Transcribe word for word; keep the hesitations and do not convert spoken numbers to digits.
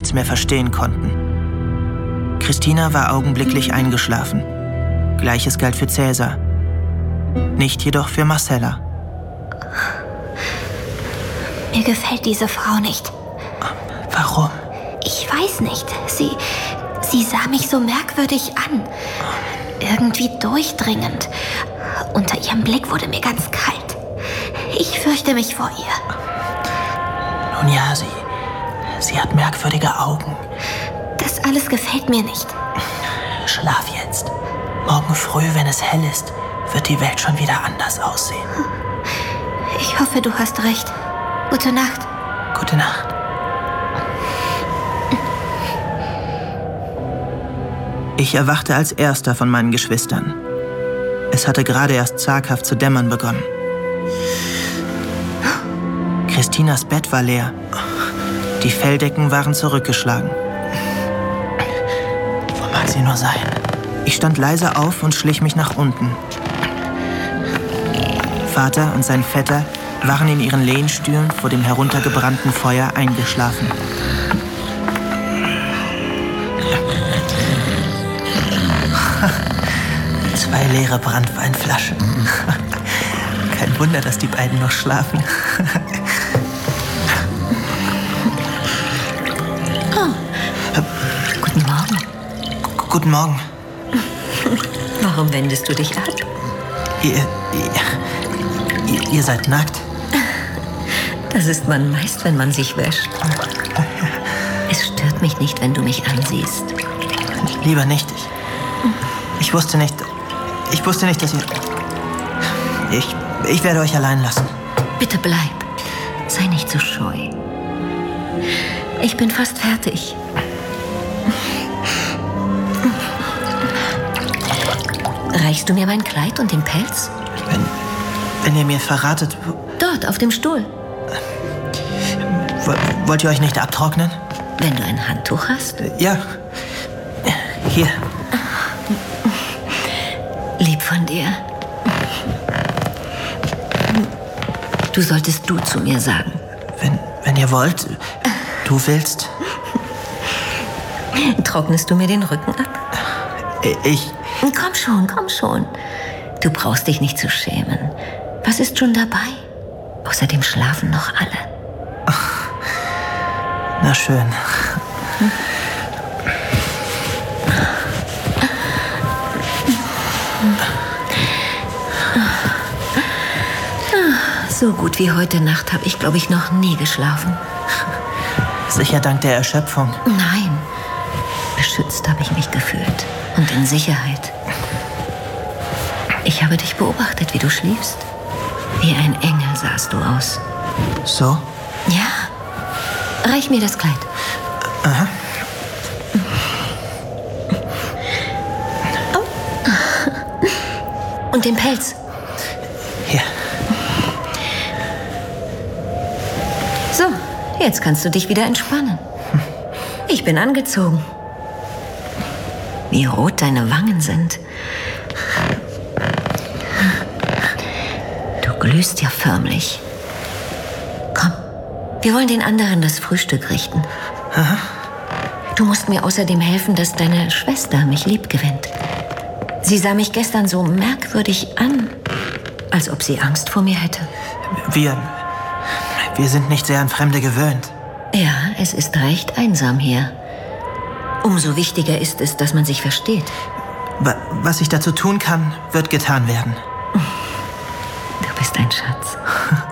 nichts mehr verstehen konnten. Christina war augenblicklich eingeschlafen. Gleiches galt für Cäsar. Nicht jedoch für Marcella. Mir gefällt diese Frau nicht. Warum? Ich weiß nicht. Sie, sie sah mich so merkwürdig an. Irgendwie durchdringend. Unter ihrem Blick wurde mir ganz kalt. Ich fürchte mich vor ihr. Nun ja, sie, sie hat merkwürdige Augen. Das alles gefällt mir nicht. Schlaf jetzt. Morgen früh, wenn es hell ist, wird die Welt schon wieder anders aussehen. Ich hoffe, du hast recht. Gute Nacht. Gute Nacht. Ich erwachte als erster von meinen Geschwistern. Es hatte gerade erst zaghaft zu dämmern begonnen. Christinas Bett war leer. Die Felldecken waren zurückgeschlagen. Wo mag sie nur sein? Ich stand leise auf und schlich mich nach unten. Vater und sein Vetter waren in ihren Lehnstühlen vor dem heruntergebrannten Feuer eingeschlafen. Zwei leere Branntweinflaschen. Kein Wunder, dass die beiden noch schlafen. Oh. Guten Morgen. G- Guten Morgen. Warum wendest du dich ab? Ihr, ihr, ihr seid nackt. Das ist man meist, wenn man sich wäscht. Es stört mich nicht, wenn du mich ansiehst. Lieber nicht. Ich, ich wusste nicht, ich wusste nicht, dass ihr... Ich, ich werde euch allein lassen. Bitte bleib. Sei nicht so scheu. Ich bin fast fertig. Reichst du mir mein Kleid und den Pelz? Wenn, wenn ihr mir verratet... Dort, auf dem Stuhl. Wollt ihr euch nicht abtrocknen? Wenn du ein Handtuch hast? Ja. Hier. Lieb von dir. Du solltest du zu mir sagen. Wenn, wenn ihr wollt, du willst. Trocknest du mir den Rücken ab? Ich... Komm schon, komm schon. Du brauchst dich nicht zu schämen. Was ist schon dabei? Außerdem schlafen noch alle. Na schön. Hm? So gut wie heute Nacht habe ich, glaube ich, noch nie geschlafen. Sicher dank der Erschöpfung. Nein, beschützt habe ich mich gefühlt und in Sicherheit. Ich habe dich beobachtet, wie du schliefst. Wie ein Engel sahst du aus. So? Ja. Reich mir das Kleid. Aha. Oh. Und den Pelz. Hier. So, jetzt kannst du dich wieder entspannen. Ich bin angezogen. Wie rot deine Wangen sind. Du glühst ja förmlich. Komm, wir wollen den anderen das Frühstück richten. Aha. Du musst mir außerdem helfen, dass deine Schwester mich lieb gewinnt. Sie sah mich gestern so merkwürdig an, als ob sie Angst vor mir hätte. Wir... Wir sind nicht sehr an Fremde gewöhnt. Ja, es ist recht einsam hier. Umso wichtiger ist es, dass man sich versteht. Was ich dazu tun kann, wird getan werden. Du bist ein Schatz.